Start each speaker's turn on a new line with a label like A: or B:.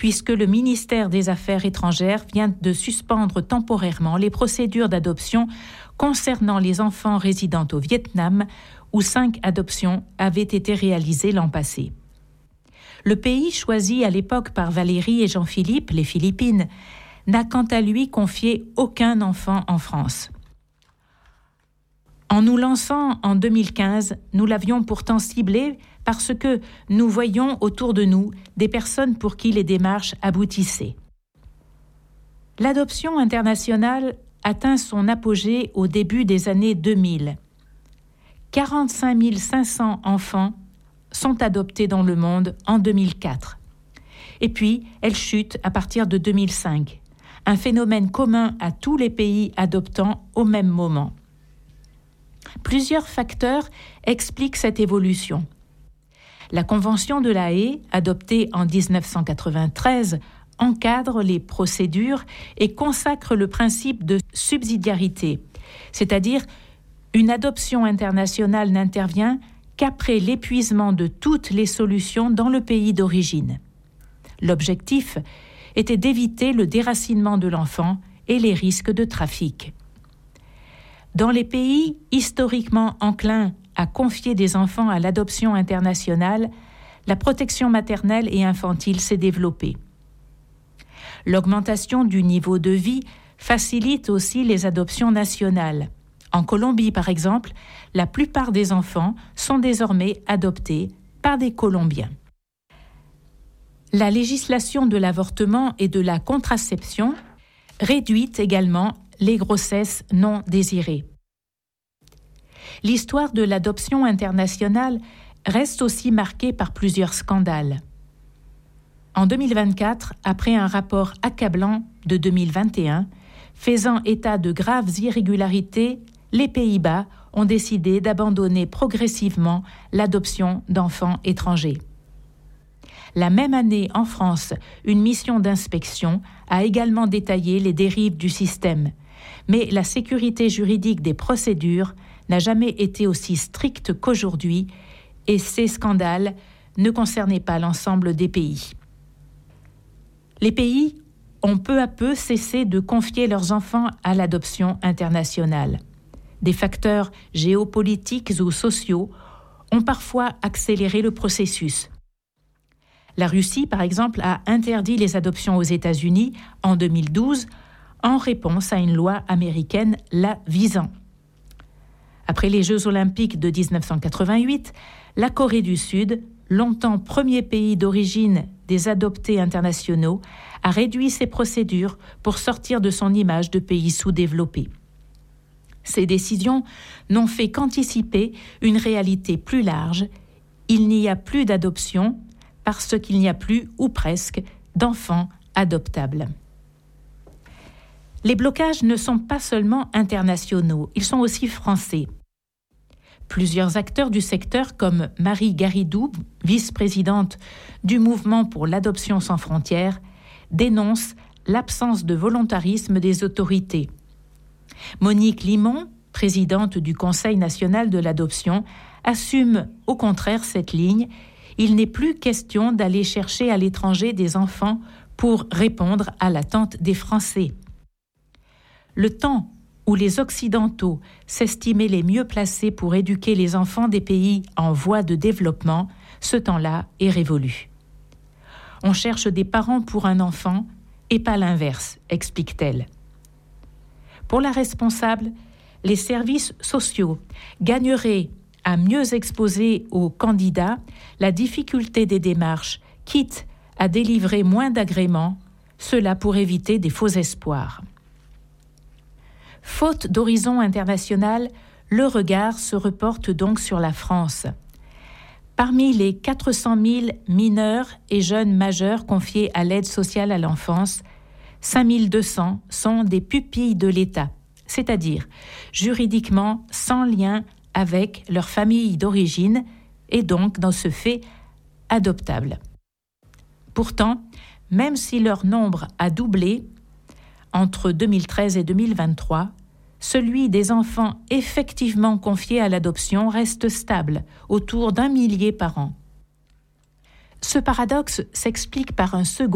A: puisque le ministère des Affaires étrangères vient de suspendre temporairement les procédures d'adoption concernant les enfants résidant au Vietnam, où 5 adoptions avaient été réalisées l'an passé. Le pays choisi à l'époque par Valérie et Jean-Philippe, les Philippines, n'a quant à lui confié aucun enfant en France. En nous lançant en 2015, nous l'avions pourtant ciblé parce que nous voyions autour de nous des personnes pour qui les démarches aboutissaient. L'adoption internationale atteint son apogée au début des années 2000. 45 500 enfants sont adoptés dans le monde en 2004. Et puis, elle chute à partir de 2005, un phénomène commun à tous les pays adoptant au même moment. Plusieurs facteurs expliquent cette évolution. La Convention de La Haye, adoptée en 1993, encadre les procédures et consacre le principe de subsidiarité, c'est-à-dire une adoption internationale n'intervient qu'après l'épuisement de toutes les solutions dans le pays d'origine. L'objectif était d'éviter le déracinement de l'enfant et les risques de trafic. Dans les pays historiquement enclins à confier des enfants à l'adoption internationale, la protection maternelle et infantile s'est développée. L'augmentation du niveau de vie facilite aussi les adoptions nationales. En Colombie, par exemple, la plupart des enfants sont désormais adoptés par des Colombiens. La législation de l'avortement et de la contraception réduit également les grossesses non désirées. L'histoire de l'adoption internationale reste aussi marquée par plusieurs scandales. En 2024, après un rapport accablant de 2021, faisant état de graves irrégularités, les Pays-Bas ont décidé d'abandonner progressivement l'adoption d'enfants étrangers. La même année, en France, une mission d'inspection a également détaillé les dérives du système. Mais la sécurité juridique des procédures n'a jamais été aussi stricte qu'aujourd'hui et ces scandales ne concernaient pas l'ensemble des pays. Les pays ont peu à peu cessé de confier leurs enfants à l'adoption internationale. Des facteurs géopolitiques ou sociaux ont parfois accéléré le processus. La Russie, par exemple, a interdit les adoptions aux États-Unis en 2012 en réponse à une loi américaine la visant. Après les Jeux olympiques de 1988, la Corée du Sud, longtemps premier pays d'origine des adoptés internationaux, a réduit ses procédures pour sortir de son image de pays sous-développé. Ces décisions n'ont fait qu'anticiper une réalité plus large. Il n'y a plus d'adoption parce qu'il n'y a plus, ou presque, d'enfants adoptables. Les blocages ne sont pas seulement internationaux, ils sont aussi français. Plusieurs acteurs du secteur, comme Marie Garidou, vice-présidente du Mouvement pour l'adoption sans frontières, dénoncent l'absence de volontarisme des autorités. Monique Limon, présidente du Conseil national de l'adoption, assume au contraire cette ligne. Il n'est plus question d'aller chercher à l'étranger des enfants pour répondre à l'attente des Français. Le temps où les Occidentaux s'estimaient les mieux placés pour éduquer les enfants des pays en voie de développement, ce temps-là est révolu. On cherche des parents pour un enfant et pas l'inverse, explique-t-elle. Pour la responsable, les services sociaux gagneraient à mieux exposer aux candidats la difficulté des démarches, quitte à délivrer moins d'agréments, cela pour éviter des faux espoirs. Faute d'horizon international, le regard se reporte donc sur la France. Parmi les 400 000 mineurs et jeunes majeurs confiés à l'aide sociale à l'enfance, 5 200 sont des pupilles de l'État, c'est-à-dire juridiquement sans lien avec leur famille d'origine et donc, dans ce fait, adoptables. Pourtant, même si leur nombre a doublé entre 2013 et 2023, celui des enfants effectivement confiés à l'adoption reste stable, autour d'1 millier par an. Ce paradoxe s'explique par un second